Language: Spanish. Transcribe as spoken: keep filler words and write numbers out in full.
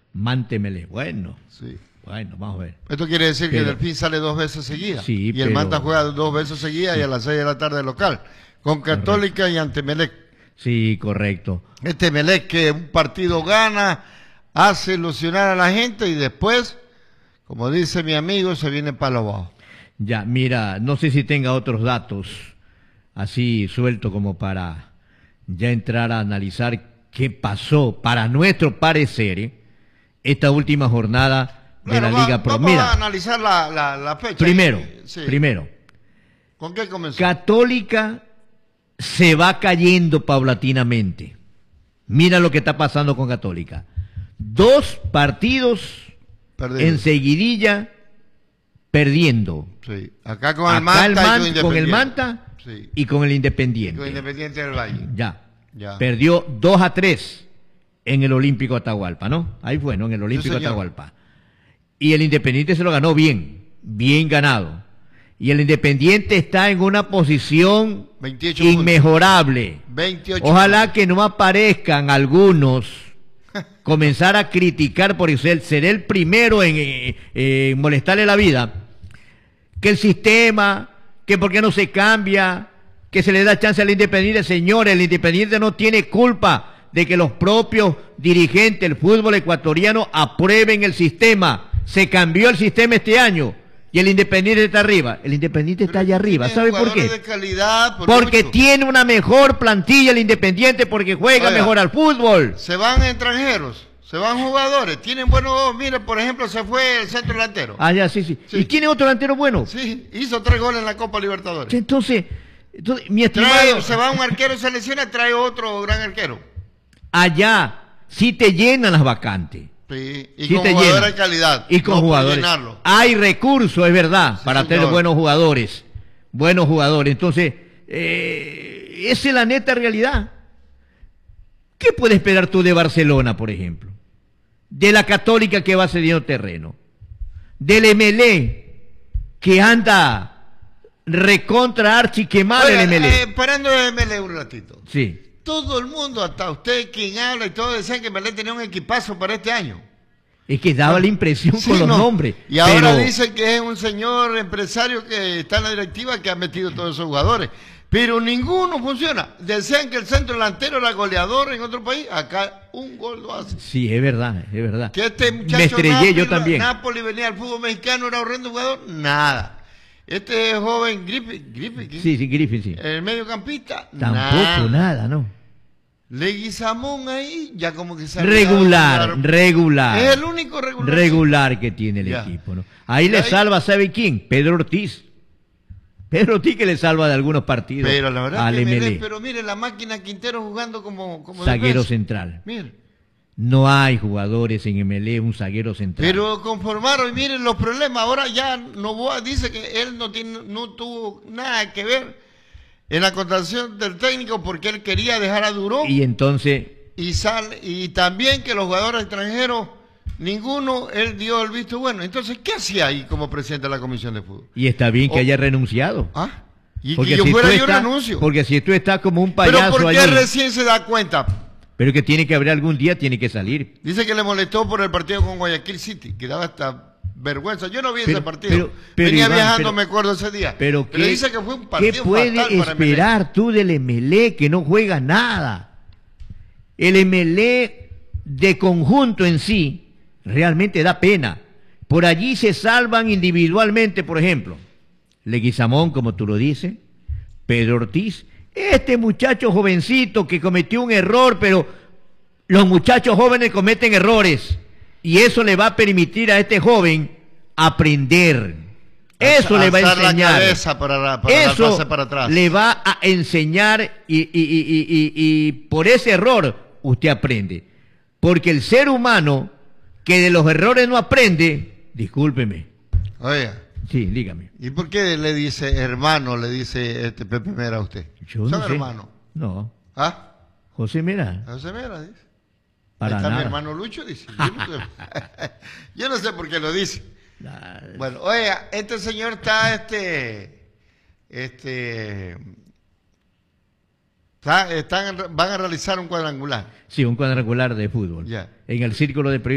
Mantemelé. Bueno, Sí. bueno, vamos a ver. Esto quiere decir Pero- que Delfín sale dos veces seguidas. Sí, y el pero- Manta juega dos veces seguidas y a las seis de la tarde local. Con Católica y ante Melec. Sí, correcto. Este Melec que un partido gana, hace ilusionar a la gente y después, como dice mi amigo, se viene palo abajo. Ya, mira, no sé si tenga otros datos así suelto como para ya entrar a analizar qué pasó, para nuestro parecer, ¿eh? esta última jornada de Claro, la va- Liga Pro. Vamos Mira, a analizar la, la, la fecha. primero, Sí. primero, ¿Con qué comenzó? Católica se va cayendo paulatinamente. Mira lo que está pasando con Católica. Dos partidos Perdido. en seguidilla perdiendo. Sí. Acá con Acá el Manta el y Man- con con el Independiente. Manta Sí. y con el Y Independiente. con Independiente del Valle. Ya. Ya. Perdió dos a tres en el Olímpico Atahualpa, ¿no? Ahí fue, ¿no? En el Olímpico señor. Atahualpa. Y el Independiente se lo ganó bien, bien ganado. Y el Independiente está en una posición veintiocho puntos. inmejorable. veintiocho Ojalá que no aparezcan algunos comenzar a criticar por ser, ser el primero en, eh, eh, en molestarle la vida, que el sistema, que por qué no se cambia, que se le da chance al Independiente. Señores, el Independiente no tiene culpa de que los propios dirigentes del fútbol ecuatoriano aprueben el sistema. Se cambió el sistema este año y el Independiente está arriba. El Independiente está allá arriba. Tiene ¿Sabe por jugadores qué? de calidad, por Porque mucho. tiene una mejor plantilla el Independiente, porque juega Oiga, mejor al fútbol. Se van extranjeros, se van jugadores, tienen buenos, mire, por ejemplo, se fue el centro delantero. Ah, ya, sí, sí. Sí. ¿Y tiene otro delantero bueno? Sí, hizo tres goles en la Copa Libertadores. Entonces, entonces mi Trae, estimado, se va un arquero, se lesiona, trae otro gran arquero. allá sí te llenan las vacantes. Sí, y Sí con te jugadores llenan. de calidad. Y con no por jugadores. llenarlo. Hay recursos, es verdad, Sí, para tener señor. buenos jugadores. Buenos jugadores. Entonces, eh, esa es la neta realidad. ¿Qué puedes esperar tú de Barcelona, por ejemplo? De la Católica que va cediendo terreno. Del M L E que anda recontra archi quemado el Oiga, M L E. eh, parando de M L E un ratito. Sí. Todo el mundo, hasta usted quien habla y todo, decían que M L E tenía un equipazo para este año. Es que daba la impresión Sí, con los no. nombres. Y ahora pero- dicen que es un señor empresario que está en la directiva que ha metido todos esos jugadores. Pero ninguno funciona. Decían que el centro delantero era goleador en otro país. Acá un gol lo hace. Sí, es verdad, es verdad. Que este muchacho Me estrellé Napoli, yo también. Napoli venía al fútbol mexicano, era horrendo jugador. Nada. Este joven Griffith, Griffith ¿qué? Sí, sí, Griffin, sí. el mediocampista, Tampoco nada. nada, ¿no? Leguizamón ahí, ya como que se ha Regular, olvidado. regular. Es el único regular. Regular que tiene el Ya. equipo, ¿no? Ahí Y le ahí- salva, ¿sabe quién? Pedro Ortiz. Pedro Ortiz que le salva de algunos partidos Pero la verdad al que M L E. mire, pero mire la máquina Quintero jugando como, como Zaguero defensa. central. Mire. No hay jugadores en M L E, un zaguero central. Pero conformaron y miren los problemas. Ahora ya Novoa dice que él no tiene, no tuvo nada que ver en la contratación del técnico porque él quería dejar a Duró Y entonces, y sale, y también que los jugadores extranjeros, ninguno, él dio el visto bueno. Entonces, ¿qué hacía ahí como presidente de la Comisión de Fútbol? y está bien que Oh. haya renunciado. ¿Ah? Y Porque que yo si fuera tú yo estás- renuncio. Porque si tú estás como un Pero payaso ¿por qué allí, recién se da cuenta? pero que tiene que haber algún día, tiene que salir. Dice que le molestó por el partido con Guayaquil City, que daba hasta vergüenza. Yo no vi Pero- ese partido. pero- pero, Venía Iván, viajando, pero- me acuerdo ese día. Pero, ¿qué, dice que fue un ¿qué partido puede fatal para M L E. esperar tú del M L E que no juega nada? El M L E de conjunto en sí realmente da pena. Por allí se salvan individualmente, por ejemplo, Leguizamón, como tú lo dices, Pedro Ortiz, este muchacho jovencito que cometió un error, pero los muchachos jóvenes cometen errores y eso le va a permitir a este joven aprender. Eso le va a Alzar la enseñar. cabeza para, para dar Eso pase para atrás. le va a enseñar y, y- y- y- y- y por ese error usted aprende. Porque el ser humano que de los errores no aprende, discúlpeme. Oiga, Sí, dígame. ¿y por qué le dice hermano, le dice este Pepe Mera a usted? Yo ¿Son no sé. hermanos? No, ¿Ah? José Mera, José Mera dice. para Ahí está nada. mi hermano Lucho, dice. Yo no, sé. Yo no sé por qué lo dice. Ah, Bueno, oiga, este señor está, este, este, está- están, van a realizar un cuadrangular. Sí, un cuadrangular de fútbol. Ya. En el círculo de